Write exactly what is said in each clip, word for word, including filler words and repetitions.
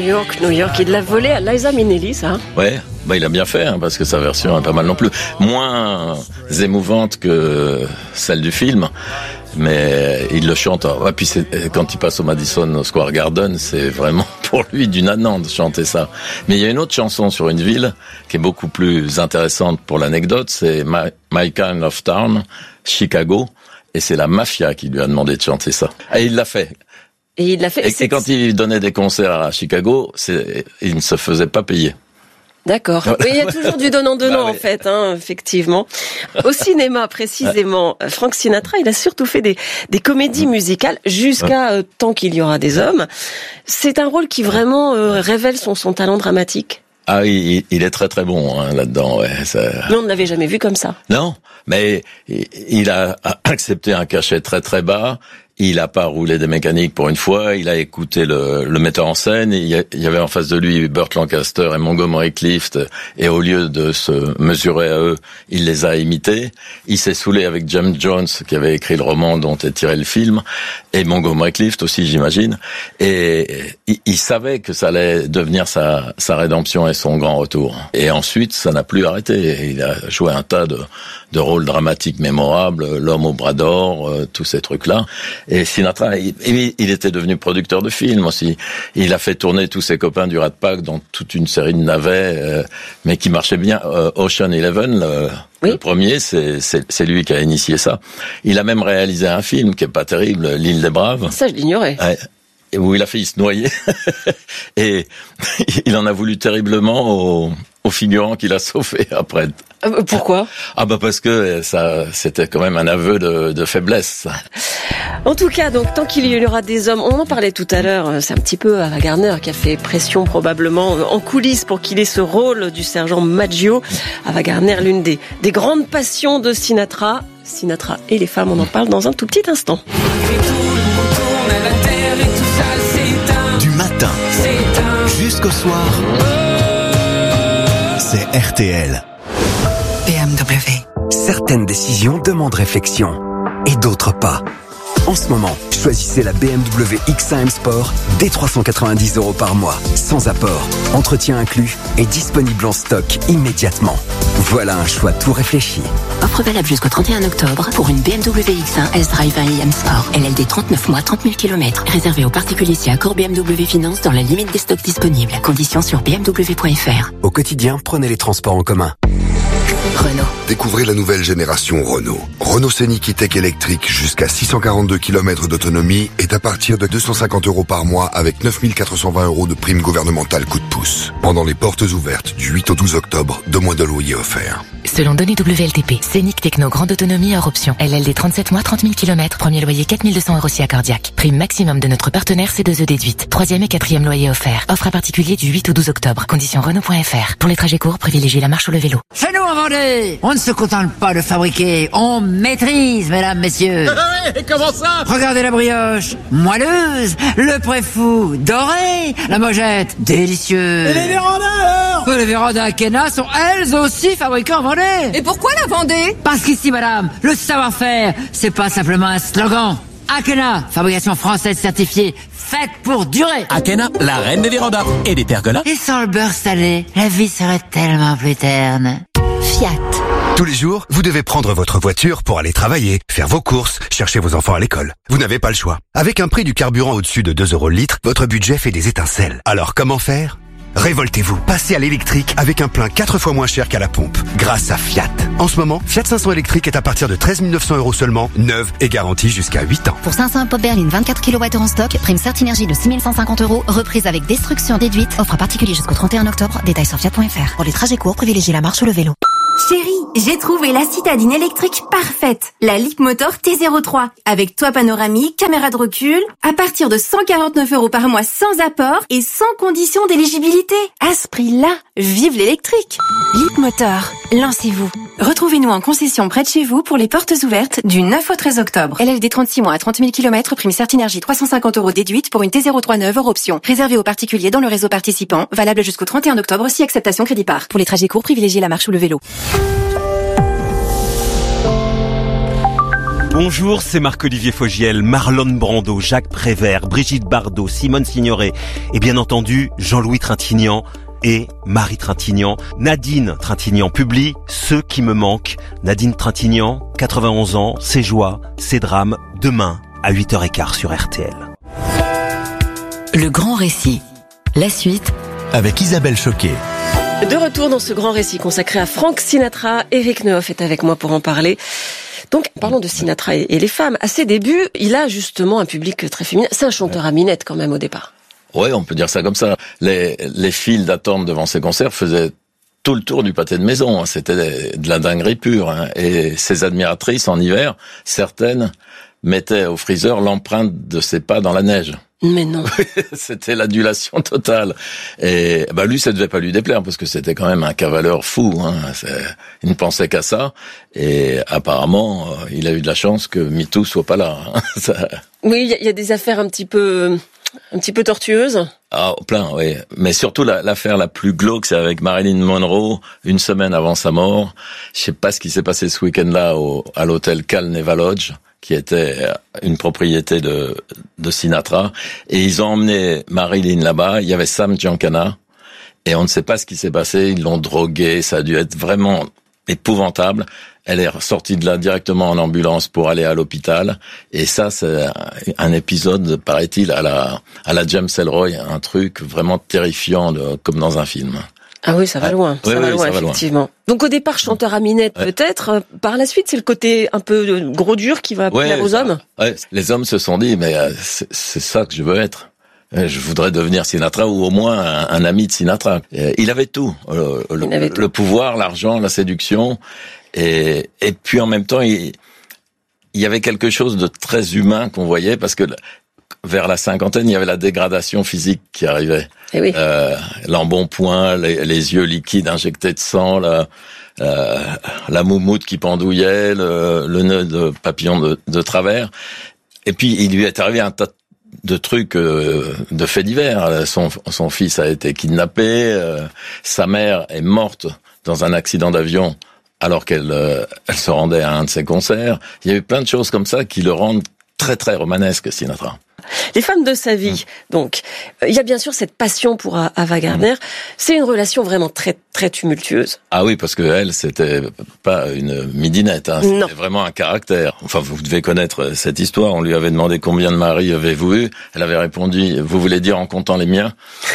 York, New York. Il l'a volé à Liza Minnelli, ça. Ouais, bah il a bien fait, hein, parce que sa version est pas mal non plus. Moins émouvante que celle du film, mais il le chante. Ouais, puis c'est, quand il passe au Madison Square Garden, c'est vraiment pour lui du nanan de chanter ça. Mais il y a une autre chanson sur une ville qui est beaucoup plus intéressante pour l'anecdote, c'est My, My Kind of Town, Chicago, et c'est la mafia qui lui a demandé de chanter ça. Et il l'a fait. Et il l'a fait. Et, et quand il donnait des concerts à Chicago, c'est, il ne se faisait pas payer. D'accord. Oui, il y a toujours du donnant-donnant, bah, en fait, hein, effectivement. Au cinéma, précisément, Frank Sinatra, il a surtout fait des, des comédies musicales jusqu'à euh, Tant qu'il y aura des hommes. C'est un rôle qui vraiment euh, révèle son, son talent dramatique. Ah, il, il est très très bon hein, là-dedans. Ouais, ça... Mais on ne l'avait jamais vu comme ça. Non, mais il a accepté un cachet très très bas. Il a pas roulé des mécaniques pour une fois. Il a écouté le, le metteur en scène. Il y avait en face de lui Burt Lancaster et Montgomery Clift. Et au lieu de se mesurer à eux, il les a imités. Il s'est saoulé avec James Jones, qui avait écrit le roman dont est tiré le film, et Montgomery Clift aussi, j'imagine. Et il, il savait que ça allait devenir sa, sa rédemption et son grand retour. Et ensuite, ça n'a plus arrêté. Il a joué un tas de, de rôles dramatiques mémorables, L'homme au bras d'or, euh, tous ces trucs-là. Et Sinatra, il, il était devenu producteur de films aussi. Il a fait tourner tous ses copains du Rat Pack dans toute une série de navets, euh, mais qui marchaient bien. Euh, Ocean Eleven, le, oui. le premier, c'est, c'est, c'est lui qui a initié ça. Il a même réalisé un film qui est pas terrible, L'île des Braves. Ça, je l'ignorais. Ouais. Où il a failli se noyer. Et il en a voulu terriblement aux, aux figurants qu'il a sauvés après. Euh, pourquoi ? Ah bah parce que ça, c'était quand même un aveu de, de faiblesse. En tout cas, donc tant qu'il y aura des hommes, on en parlait tout à l'heure, c'est un petit peu Ava Gardner qui a fait pression probablement en coulisses pour qu'il ait ce rôle du sergent Maggio. Ava Gardner, l'une des, des grandes passions de Sinatra. Sinatra et les femmes, on en parle dans un tout petit instant. Du matin jusqu'au soir, c'est R T L. B M W. Certaines décisions demandent réflexion et d'autres pas. En ce moment, choisissez la B M W X un M Sport dès trois cent quatre-vingt-dix euros par mois, sans apport, entretien inclus et disponible en stock immédiatement. Voilà un choix tout réfléchi. Offre valable jusqu'au trente et un octobre pour une B M W X un S-Drive un i M Sport. L L D trente-neuf mois, trente mille kilomètres. Réservé aux particuliers si accord B M W Finance dans la limite des stocks disponibles. Conditions sur b m w point f r. Au quotidien, prenez les transports en commun. Renault. Découvrez la nouvelle génération Renault. Renault Scénic E-Tech électrique jusqu'à six cent quarante-deux kilomètres d'autonomie est à partir de deux cent cinquante euros par mois avec neuf mille quatre cent vingt euros de prime gouvernementale coup de pouce. Pendant les portes ouvertes du huit au douze octobre, deux mois de loyer offerts. Selon données W L T P, Scénic Techno grande autonomie hors option. L L D trente-sept mois, trente mille kilomètres. Premier loyer quatre mille deux cents euros si accordiaque. Prime maximum de notre partenaire C deux E déduite. Troisième et quatrième loyer offert. Offre à particulier du huit au douze octobre. Conditions Renault point F R. Pour les trajets courts, privilégiez la marche ou le vélo. Chez nous en Vendée, on ne se contente pas de fabriquer, on maîtrise, mesdames, messieurs. Et comment ça? Regardez la brioche, moelleuse, le préfou, doré, la mojette, délicieux. Et les vérandas alors? Les vérandas Akena sont elles aussi fabriquées en Vendée. Et pourquoi la Vendée? Parce qu'ici, madame, le savoir-faire, c'est pas simplement un slogan. Akena, fabrication française certifiée, faite pour durer. Akena, la reine des vérandas et des pergolas. Et sans le beurre salé, la vie serait tellement plus terne. Fiat. Tous les jours, vous devez prendre votre voiture pour aller travailler, faire vos courses, chercher vos enfants à l'école. Vous n'avez pas le choix. Avec un prix du carburant au-dessus de deux euros le litre, votre budget fait des étincelles. Alors comment faire ? Révoltez-vous, passez à l'électrique avec un plein quatre fois moins cher qu'à la pompe, grâce à Fiat. En ce moment, Fiat cinq cents électrique est à partir de treize mille neuf cents euros seulement, neuve et garantie jusqu'à huit ans. Pour cinq cents pop berline vingt-quatre kilowattheures en stock, prime Certinergie de six mille cent cinquante euros, reprise avec destruction déduite, offre à particulier jusqu'au trente et un octobre, détails sur fiat point f r. Pour les trajets courts, privilégiez la marche ou le vélo. Chérie, j'ai trouvé la citadine électrique parfaite, la Leapmotor T zéro trois, avec toit panoramique, caméra de recul, à partir de cent quarante-neuf euros par mois sans apport et sans condition d'éligibilité. À ce prix-là, vive l'électrique. Leapmotor, lancez-vous. Retrouvez-nous en concession près de chez vous pour les portes ouvertes du neuf au treize octobre. L L D trente-six mois à trente mille kilomètres, prime Certinergie trois cent cinquante euros déduite pour une T zéro trois neuve hors option. Réservé aux particuliers dans le réseau participant, valable jusqu'au trente et un octobre si acceptation crédit par. Pour les trajets courts, privilégiez la marche ou le vélo. Bonjour, c'est Marc-Olivier Fogiel, Marlon Brando, Jacques Prévert, Brigitte Bardot, Simone Signoret et bien entendu Jean-Louis Trintignant et Marie Trintignant. Nadine Trintignant publie Ceux qui me manquent. Nadine Trintignant, quatre-vingt-onze ans, ses joies, ses drames, demain à huit heures quinze sur R T L. Le grand récit. La suite avec Isabelle Choquet. De retour dans ce grand récit consacré à Frank Sinatra, Eric Nehoff est avec moi pour en parler. Donc, parlons de Sinatra et les femmes. À ses débuts, il a justement un public très féminin. C'est un chanteur à minette quand même au départ. Ouais, on peut dire ça comme ça. Les, les files d'attente devant ses concerts faisaient tout le tour du pâté de maison. C'était de la dinguerie pure. Hein. Et ses admiratrices, en hiver, certaines mettaient au freezer l'empreinte de ses pas dans la neige. Mais non. C'était l'adulation totale. Et bah lui, ça devait pas lui déplaire parce que c'était quand même un cavaleur fou. Hein. Il ne pensait qu'à ça. Et apparemment, il a eu de la chance que MeToo soit pas là. Ça... Oui, il y, y a des affaires un petit peu, un petit peu tortueuses. Ah, plein, oui. Mais surtout la, l'affaire la plus glauque, c'est avec Marilyn Monroe, une semaine avant sa mort. Je sais pas ce qui s'est passé ce week-end-là au, à l'hôtel Cal Neva Lodge, qui était une propriété de, de Sinatra. Et ils ont emmené Marilyn là-bas. Il y avait Sam Giancana. Et on ne sait pas ce qui s'est passé. Ils l'ont droguée. Ça a dû être vraiment épouvantable. Elle est sortie de là directement en ambulance pour aller à l'hôpital. Et ça, c'est un épisode, paraît-il, à la, à la James Ellroy. Un truc vraiment terrifiant, de, comme dans un film. Ah oui, ça va loin, oui, ça oui, va loin, ça effectivement. Va loin. Donc au départ, chanteur à minette, ouais. peut-être. Par la suite, c'est le côté un peu gros dur qui va plaire ouais, aux ça, hommes. Ouais. Les hommes se sont dit, mais c'est, c'est ça que je veux être. Je voudrais devenir Sinatra ou au moins un, un ami de Sinatra. Il avait tout. Le, il le, avait tout. le pouvoir, l'argent, la séduction. Et, et puis en même temps, il, il y avait quelque chose de très humain qu'on voyait parce que vers la cinquantaine, il y avait la dégradation physique qui arrivait. Eh oui. Euh, l'embonpoint, les, les yeux liquides injectés de sang, la, euh, la moumoute qui pendouillait, le, le nœud de papillon de, de travers. Et puis, il lui est arrivé un tas de trucs, euh, de faits divers. Son, son fils a été kidnappé, euh, sa mère est morte dans un accident d'avion alors qu'elle euh, elle se rendait à un de ses concerts. Il y a eu plein de choses comme ça qui le rendent très, très romanesque, Sinatra. Les femmes de sa vie, mmh. donc, il y a bien sûr cette passion pour Ava Gardner. Mmh. C'est une relation vraiment très, très tumultueuse. Ah oui, parce que elle, c'était pas une midinette, hein. C'était non. vraiment un caractère. Enfin, vous devez connaître cette histoire. On lui avait demandé combien de maris avez-vous eu. Elle avait répondu, vous voulez dire en comptant les miens?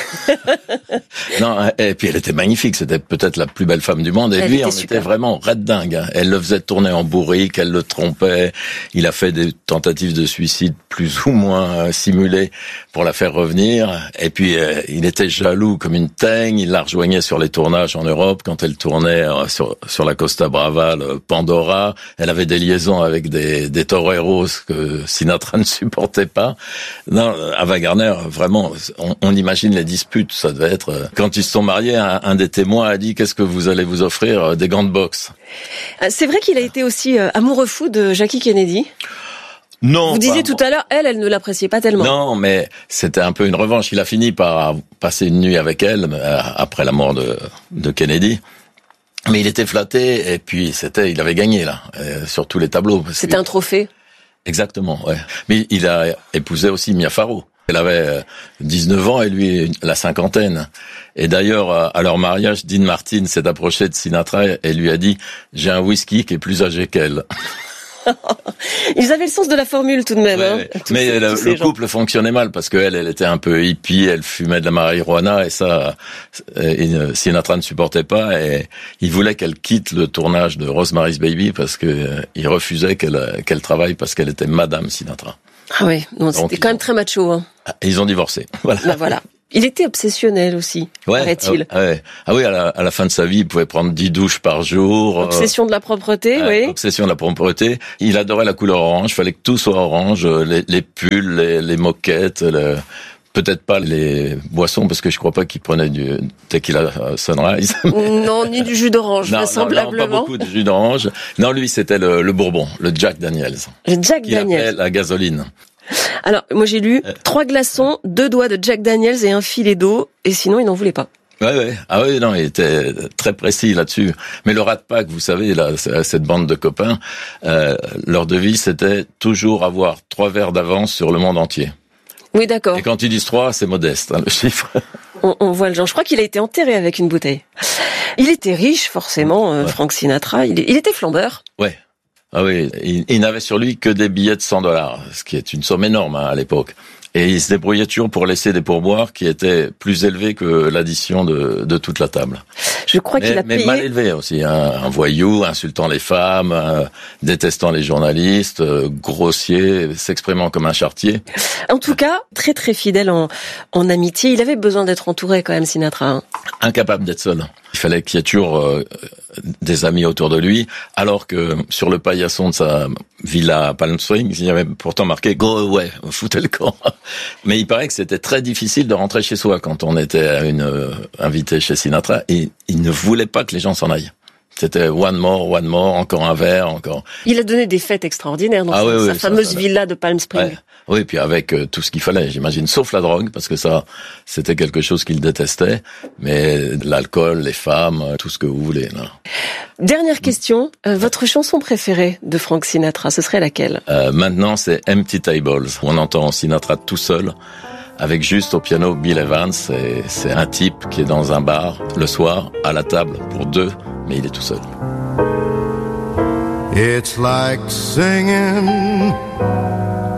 Non, et puis elle était magnifique. C'était peut-être la plus belle femme du monde. Et elle lui, était on super. était vraiment red dingue. Hein. Elle le faisait tourner en bourrique, elle le trompait. Il a fait des tentatives de suicide plus ou moins simulé pour la faire revenir. Et puis, euh, il était jaloux comme une teigne. Il la rejoignait sur les tournages en Europe quand elle tournait euh, sur, sur la Costa Brava, le Pandora. Elle avait des liaisons avec des, des toreros que Sinatra ne supportait pas. Non, Ava Gardner, vraiment, on, on imagine les disputes. Ça devait être... Euh, quand ils se sont mariés, un, un des témoins a dit « Qu'est-ce que vous allez vous offrir ? Des gants de boxe ». C'est vrai qu'il a été aussi euh, amoureux fou de Jackie Kennedy. Non. Vous disiez bah, tout à l'heure, elle, elle ne l'appréciait pas tellement. Non, mais c'était un peu une revanche. Il a fini par passer une nuit avec elle euh, après la mort de, de Kennedy. Mais il était flatté et puis c'était, il avait gagné là euh, sur tous les tableaux. C'était un trophée. Exactement, ouais. Mais il a épousé aussi Mia Farrow. Elle avait dix-neuf ans et lui la cinquantaine. Et d'ailleurs, à leur mariage, Dean Martin s'est approché de Sinatra et lui a dit « J'ai un whisky qui est plus âgé qu'elle ». Ils avaient le sens de la formule tout de même. Ouais, hein, mais ces, le, le couple fonctionnait mal parce qu'elle, elle était un peu hippie, elle fumait de la marijuana et ça, et Sinatra ne supportait pas et il voulait qu'elle quitte le tournage de Rosemary's Baby parce que il refusait qu'elle qu'elle travaille parce qu'elle était Madame Sinatra. Ah oui, non, c'était quand même très macho. Hein. Ils ont divorcé. Voilà. Ben voilà. Il était obsessionnel aussi, ouais, paraît-il. Ah, ouais. ah oui, à la, à la fin de sa vie, il pouvait prendre dix douches par jour. Obsession euh, de la propreté, euh, oui. Obsession de la propreté. Il adorait la couleur orange. Il fallait que tout soit orange. Les, les pulls, les, les moquettes, le, peut-être pas les boissons, parce que je crois pas qu'il prenait du tequila Sunrise. Non, ni du jus d'orange, non, vraisemblablement. Non, non, pas beaucoup de jus d'orange. Non, lui, c'était le, le bourbon, le Jack Daniels. Le Jack qui Daniels. Qui la gasoline. Alors, moi j'ai lu trois glaçons, deux doigts de Jack Daniels et un filet d'eau, et sinon il n'en voulait pas. Ouais, ouais. Ah oui, non, il était très précis là-dessus. Mais le Rat Pack, vous savez, là, cette bande de copains, euh, leur devise, c'était toujours avoir trois verres d'avance sur le monde entier. Oui, d'accord. Et quand ils disent trois, c'est modeste, hein, le chiffre. On, on voit le genre. Je crois qu'il a été enterré avec une bouteille. Il était riche, forcément, euh, ouais. Frank Sinatra. Il, il était flambeur. Ouais. Ah oui, il, il n'avait sur lui que des billets de cent dollars, ce qui est une somme énorme hein, à l'époque. Et il se débrouillait toujours pour laisser des pourboires qui étaient plus élevés que l'addition de, de toute la table. Je crois mais, qu'il a mais payé... mal élevé aussi, hein, un voyou, insultant les femmes, euh, détestant les journalistes, euh, grossier, s'exprimant comme un charretier. En tout cas, très très fidèle en, en amitié. Il avait besoin d'être entouré quand même, Sinatra. Hein. Incapable d'être seul. Il fallait qu'il y ait toujours euh, des amis autour de lui, alors que sur le paillasson de sa villa à Palm Springs, il y avait pourtant marqué « Go away, foutez le camp ». Mais il paraît que c'était très difficile de rentrer chez soi quand on était à une euh, invité chez Sinatra, et il ne voulait pas que les gens s'en aillent. C'était one more, one more, encore un verre, encore. Il a donné des fêtes extraordinaires dans ah, sa, oui, oui, sa ça, fameuse ça, villa de Palm Springs. Ouais. Oui, puis avec euh, tout ce qu'il fallait, j'imagine, sauf la drogue, parce que ça, c'était quelque chose qu'il détestait. Mais l'alcool, les femmes, tout ce que vous voulez. Là. Dernière question, euh, votre chanson préférée de Frank Sinatra, ce serait laquelle? euh, Maintenant, c'est Empty Tables. On entend Sinatra tout seul, avec juste au piano Bill Evans. Et c'est un type qui est dans un bar le soir, à la table, pour deux, mais il est tout seul. It's like singing